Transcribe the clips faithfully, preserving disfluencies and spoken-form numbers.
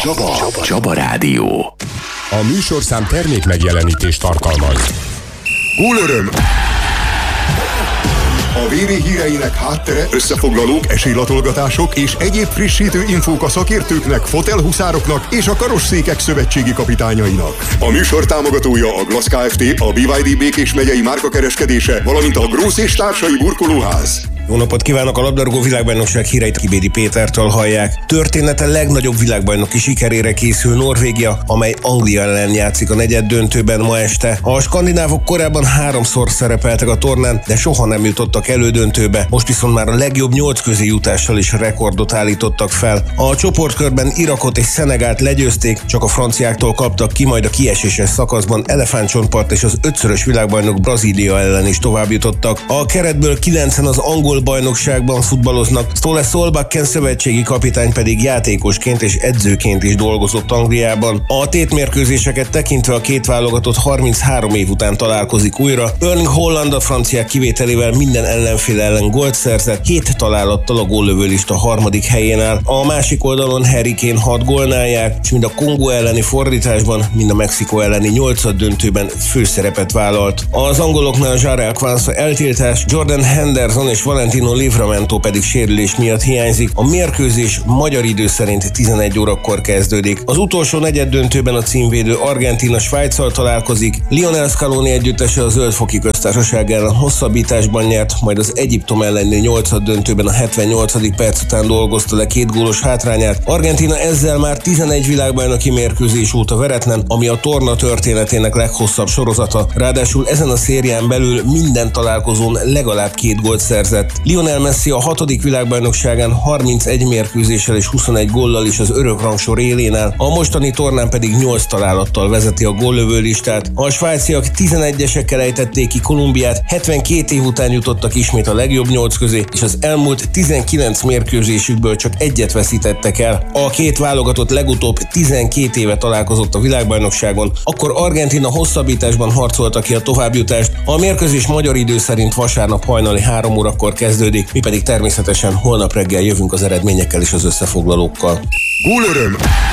Csaba. Csaba. Csaba Rádió. A műsorszám termék megjelenítést tartalmaz. Gólöröm! A vé vé híreinek háttere, összefoglalók, esélylatolgatások és egyéb frissítő infók a szakértőknek, fotelhuszároknak és a karosszékek szövetségi kapitányainak. A műsor támogatója a Glass Kft., a bé vé dé Békés megyei márkakereskedése, valamint a Grósz és társai burkolóház. Jó napot kívánok! A labdarúgó világbajnokság híreit Kibédi Pétertől hallják. Története legnagyobb világbajnoki sikerére készül Norvégia, amely Anglia ellen játszik a negyeddöntőben ma este. A skandinávok korábban háromszor szerepeltek a tornán, de soha nem jutottak elődöntőbe. Most viszont már a legjobb nyolc közé jutással is rekordot állítottak fel. A csoportkörben Irakot és Szenegált legyőzték, csak a franciáktól kaptak ki, majd a kieséses szakaszban elefántcsontpart és az ötszörös világbajnok Brazília ellen is tovább jutottak. A keretből kilencen az angol bajnokságban futballoznak, Ståle Solbakken szövetségi kapitány pedig játékosként és edzőként is dolgozott Angliában. A tétmérkőzéseket tekintve a két válogatott harminchárom év után találkozik újra. Erling Haaland a franciák kivételével minden ellenfél ellen gólt szerzett, hét találattal a góllövőlista harmadik helyén áll. A másik oldalon Harry Kane hat gólnál jár, és mind a Kongó elleni fordításban, mind a Mexikó elleni nyolcaddöntőben főszerepet vállalt. Az angoloknál Jarell Quansah eltiltás, Jordan Henderson és Valentino Livramento pedig sérülés miatt hiányzik. A mérkőzés magyar idő szerint tizenegy órakor kezdődik. Az utolsó negyeddöntőben a címvédő Argentína Svájccal találkozik. Lionel Scaloni együttese a Zöldfoki Köztársaság ellen hosszabbításban nyert, majd az Egyiptom elleni nyolcaddöntőben a hetvennyolcadik perc után dolgozta le két gólos hátrányát. Argentína ezzel már tizenegy világbajnoki mérkőzés óta veretlen, ami a torna történetének leghosszabb sorozata. Ráadásul ezen a szérián belül minden találkozón legalább két gólt szerzett. Lionel Messi a hatodik világbajnokságán harmincegy mérkőzéssel és huszonegy góllal is az örök rangsor élén áll, a mostani tornán pedig nyolc találattal vezeti a góllövő listát. A svájciak tizenegyesekkel ejtették ki Kolumbiát, hetvenkét év után jutottak ismét a legjobb nyolc közé, és az elmúlt tizenkilenc mérkőzésükből csak egyet veszítettek el. A két válogatott legutóbb tizenkét éve találkozott a világbajnokságon, akkor Argentína hosszabbításban harcolta ki a továbbjutást. A mérkőzés magyar idő szerint vasárnap hajnali három órakor kezdődik, mi pedig természetesen holnap reggel jövünk az eredményekkel és az összefoglalókkal. Gólöröm!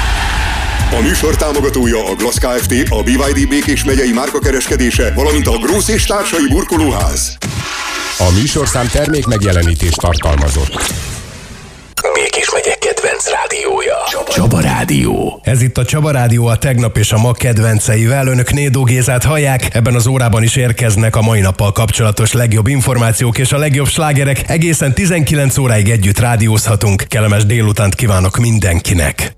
A műsor támogatója a Glass Kft., a bé vé dé Békés megyei márkakereskedése, valamint a Grósz és társai burkolóház. A műsorszám termék megjelenítést tartalmazott. Békés megye kedvenc rádiója. Csaba. Csaba Rádió. Ez itt a Csaba Rádió a tegnap és a ma kedvenceivel. Önök Nédó Gézát hallják. Ebben az órában is érkeznek a mai nappal kapcsolatos legjobb információk és a legjobb slágerek. Egészen tizenkilenc óráig együtt rádiózhatunk. Kellemes délutánt kívánok mindenkinek.